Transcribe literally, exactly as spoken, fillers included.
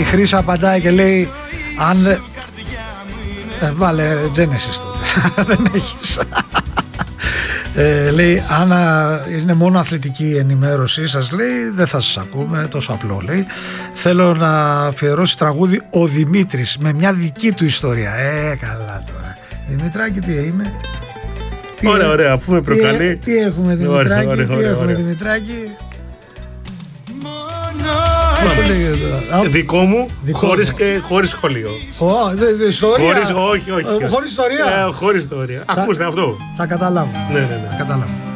η Χρύσα απαντάει και λέει αν δεν... Ε, βάλε Genesis τότε. Δεν έχεις. Ε, λέει αν είναι μόνο αθλητική ενημέρωση σας, λέει, δεν θα σας ακούμε, τόσο απλό, λέει. Θέλω να αφιερώσει τραγούδι ο Δημήτρης με μια δική του ιστορία. Ε, καλά τώρα. Δημητράκη, τι είναι? Ωραία, ωραία, αφού με προκαλεί. Τι, τι έχουμε Δημητράκη, ωραία, ωραία, τι ωραία, έχουμε ωραία. Δημητράκη. Δικό μου, χωρίς, και, χωρίς σχολείο. Oh, δε, δε, ιστορία. Χωρίς, όχι, όχι. Χωρίς ιστορία. Ε, χωρίς ιστορία. Θα, ακούστε αυτό. Θα καταλάβω. Ναι, ναι, ναι. Θα καταλάβω.